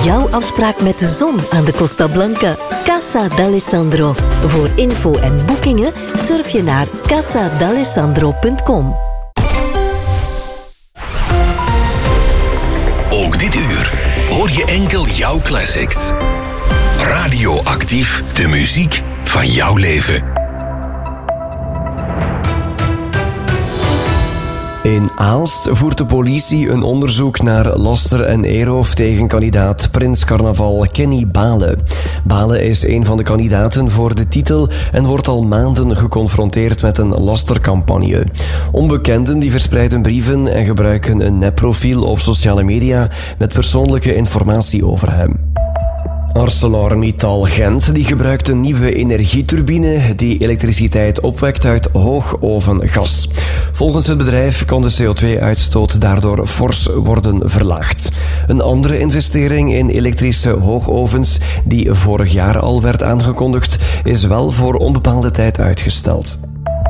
jouw afspraak met de zon aan de Costa Blanca. Casa d'Alessandro. Voor info en boekingen surf je naar casadalessandro.com. Ook dit uur hoor je enkel jouw classics. Radioactief, de muziek van jouw leven. In Aalst voert de politie een onderzoek naar laster en eerroof tegen kandidaat Prins Carnaval Kenny Bale. Bale is een van de kandidaten voor de titel en wordt al maanden geconfronteerd met een lastercampagne. Onbekenden die verspreiden brieven en gebruiken een nepprofiel op sociale media met persoonlijke informatie over hem. ArcelorMittal Gent die gebruikt een nieuwe energieturbine die elektriciteit opwekt uit hoogovengas. Volgens het bedrijf kon de CO2-uitstoot daardoor fors worden verlaagd. Een andere investering in elektrische hoogovens, die vorig jaar al werd aangekondigd, is wel voor onbepaalde tijd uitgesteld.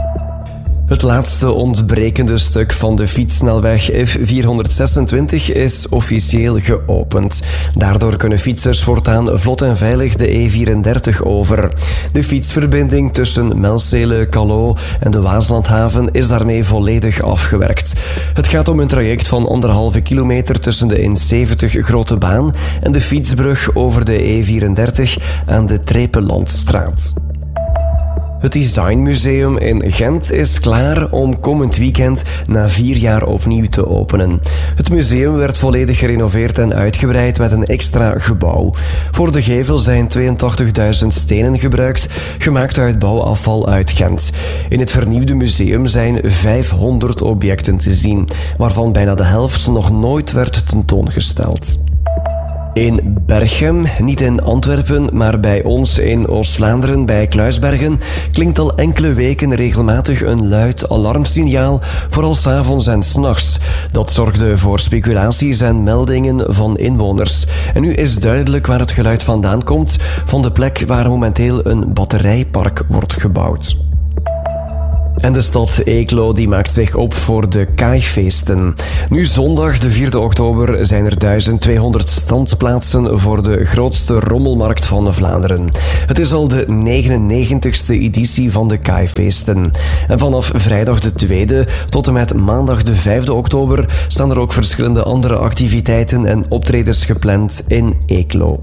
Het laatste ontbrekende stuk van de fietssnelweg F426 is officieel geopend. Daardoor kunnen fietsers voortaan vlot en veilig de E34 over. De fietsverbinding tussen Melcele, Callot en de Waaslandhaven is daarmee volledig afgewerkt. Het gaat om een traject van 1,5 kilometer tussen de N70 Grote Baan en de fietsbrug over de E34 aan de Trepelandstraat. Het Designmuseum in Gent is klaar om komend weekend na 4 jaar opnieuw te openen. Het museum werd volledig gerenoveerd en uitgebreid met een extra gebouw. Voor de gevel zijn 82.000 stenen gebruikt, gemaakt uit bouwafval uit Gent. In het vernieuwde museum zijn 500 objecten te zien, waarvan bijna de helft nog nooit werd tentoongesteld. In Berchem, niet in Antwerpen, maar bij ons in Oost-Vlaanderen bij Kluisbergen, klinkt al enkele weken regelmatig een luid alarmsignaal, vooral 's avonds en 's nachts. Dat zorgde voor speculaties en meldingen van inwoners. En nu is duidelijk waar het geluid vandaan komt, van de plek waar momenteel een batterijpark wordt gebouwd. En de stad Eeklo die maakt zich op voor de Kaaifeesten. Nu zondag, de 4e oktober, zijn er 1200 standplaatsen voor de grootste rommelmarkt van Vlaanderen. Het is al de 99ste editie van de Kaaifeesten. En vanaf vrijdag de 2e tot en met maandag de 5e oktober staan er ook verschillende andere activiteiten en optredens gepland in Eeklo.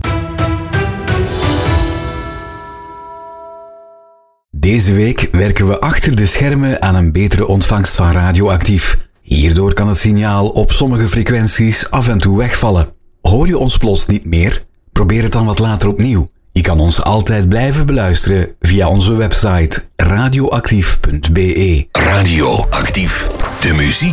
Deze week werken we achter de schermen aan een betere ontvangst van Radioactief. Hierdoor kan het signaal op sommige frequenties af en toe wegvallen. Hoor je ons plots niet meer? Probeer het dan wat later opnieuw. Je kan ons altijd blijven beluisteren via onze website radioactief.be. Radioactief, de muziek